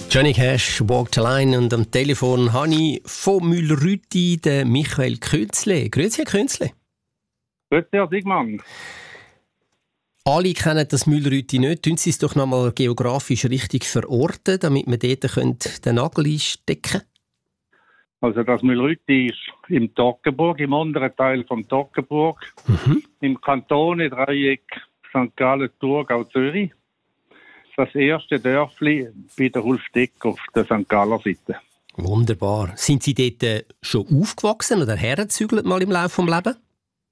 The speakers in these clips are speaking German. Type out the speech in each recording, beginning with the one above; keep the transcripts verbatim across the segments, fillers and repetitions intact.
Johnny Cash, Walk the Line, und am Telefon habe ich von Mühlrütti den Michael Künzle. Grüezi, Herr Künzle. Grüezi, Herr Sigmann. Alle kennen das Mühlrütti nicht. Tun Sie es doch noch mal geografisch richtig verorten, damit wir dort den Nagel einstecken können? Also das Mühlrütti ist im Toggenburg, im unteren Teil vom Toggenburg, mhm. im Kantone-Dreieck Sankt Gallen, Thurgau, Zürich. Das erste Dörfli bei der Hulfdeck auf der Sankt Galler Seite. Wunderbar. Sind Sie dort äh, schon aufgewachsen oder hergezügelt mal im Laufe des Lebens?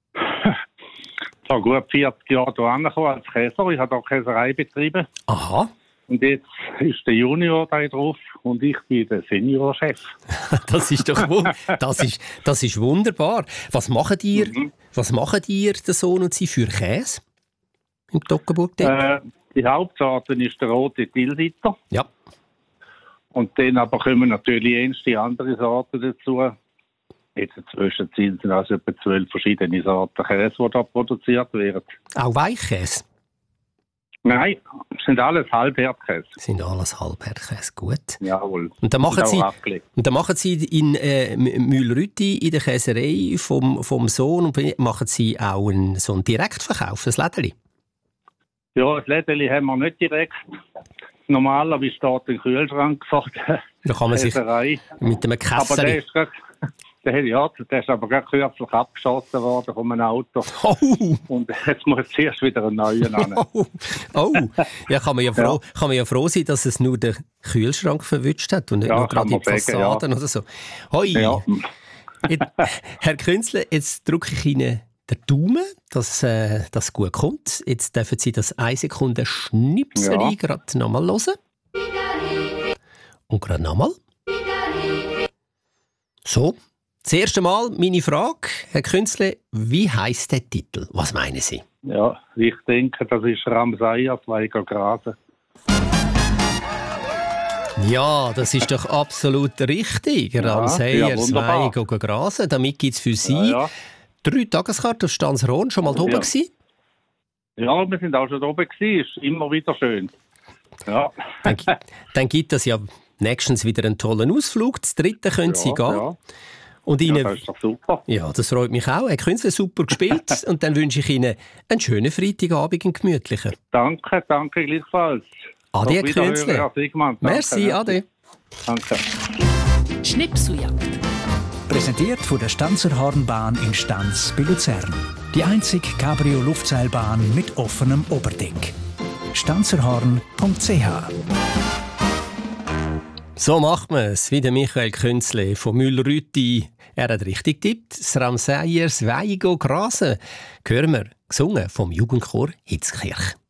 Ich habe gut vierzig Jahre hier angekommen als Käser. Ich habe hier Käserei betrieben. Aha. Und jetzt ist der Junior da drauf und ich bin der Seniorchef. Das ist doch wund- das ist, das ist wunderbar. Was machen ihr, mhm. was machen ihr, der Sohn und Sie, für Käse im Toggenburg? Äh, die Hauptsorte ist der rote Tilsiter. Ja. Und dann aber kommen natürlich erste andere Sorten dazu. Jetzt inzwischen sind es also etwa zwölf verschiedene Sorten Käse, die da produziert werden. Auch Weichkäse? Nein, es sind alles Halbherdkäse. Sind alles Halbherdkäse, gut. Jawohl. Und dann machen Sie, und dann machen Sie in äh, Mühlrütti in der Käserei vom, vom Sohn und machen Sie auch einen, so einen Direktverkauf, ein Lädeli? Ja, das Lädeli haben wir nicht direkt. Normalerweise steht ein Kühlschrank vor der da kann man Käserei. Sich mit einem Kessel. Aber der ist, grad, der, ja, der ist aber gerade kürzlich abgeschossen worden von einem Auto. Oh. Und jetzt muss zuerst wieder einen neuen an. Oh, oh. Ja, kann man ja, froh, ja. kann man ja froh sein, dass es nur den Kühlschrank verwünscht hat und nicht ja, nur gerade die Fassaden ja. oder so. Hoi. Ja. Jetzt, Herr Künzle, jetzt drücke ich Ihnen den Daumen, dass äh, das gut kommt. Jetzt dürfen Sie das eine Sekunde Schnipsel ja. gerade nochmal hören. Und gerade nochmal. So, das erste Mal meine Frage, Herr Künzle, wie heisst der Titel? Was meinen Sie? Ja, ich denke, das ist Ramsayas Weiger Grasen. Ja, das ist doch absolut richtig. Ja, Ramsayers ja, Weiger Grasen. Damit gibt es für Sie ja, ja. drei Tageskarten auf Stanzerhorn. Schon mal da oben ja. gewesen? Ja, wir sind auch schon da oben gewesen. Ist immer wieder schön. Ja. Dann, dann gibt es ja nächstens wieder einen tollen Ausflug. Das dritte können ja, Sie gehen. Ja. Und Ihnen, ja, das ist doch super. Ja, das freut mich auch. Herr Künzle, super gespielt. Und dann wünsche ich Ihnen einen schönen Freitagabend, einen gemütlichen. Danke, danke gleichfalls. Ade, Herr Künzle. Herr Sigmann. Merci, ade. Danke. Schnipseljagd. Präsentiert von der Stanzerhornbahn in Stanz bei Luzern. Die einzige Cabrio-Luftseilbahn mit offenem Oberdeck. stanzerhorn punkt c h. So macht man es, wie der Michael Künzle von Mühlrütti. Er hat richtig getippt. Das Ramsayers Weiger Grasen. Hören wir, gesungen vom Jugendchor Hitzkirch.